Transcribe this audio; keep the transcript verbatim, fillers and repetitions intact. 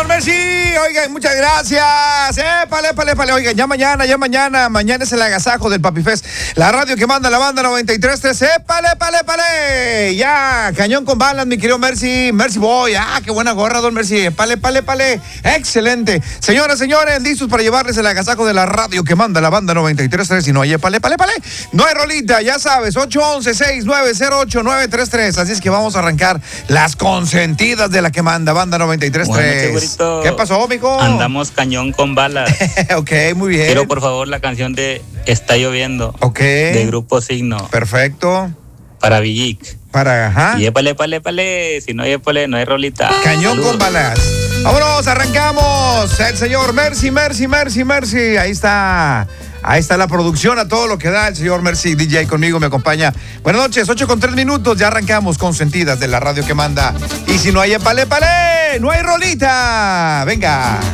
don Mercy. Oigan, muchas gracias. Épale, épale, épale. Oigan, ya mañana, ya mañana. Mañana es el agasajo del Papi Fest. La radio que manda la banda noventa y tres punto tres. Épale, épale, épale. Ya, cañón con balas, mi querido Mercy. Mercy Boy. Ah, qué buena gorra, don Mercy. Épale, épale, épale. Excelente. Señoras, señores, listos para llevarles el agasajo de la radio que manda la banda noventa y tres punto tres. Si no hay épale, épale, épale. No hay rolita, ya sabes. ocho once, seis nueve cero ocho, nueve tres tres. Así es que vamos a arrancar las consentidas de la que manda banda noventa y tres punto tres. Bueno, ¿qué pasó, mijo? Andamos cañón con balas. Ok, muy bien. Quiero, por favor, la canción de Está lloviendo. Ok. De Grupo Signo. Perfecto. Para Villic. Para, ajá. Y épale, épale, épale. Si no hay épale, no hay rolita. Cañón Saludos. con balas. Vámonos, arrancamos. El señor Mercy, Mercy, Mercy, Mercy. Ahí está. Ahí está la producción, a todo lo que da el señor Mercy, D J conmigo, me acompaña. Buenas noches, ocho con tres minutos, ya arrancamos con Sentidas de la radio que manda. Y si no hay épale, épale, no hay rolita. Venga.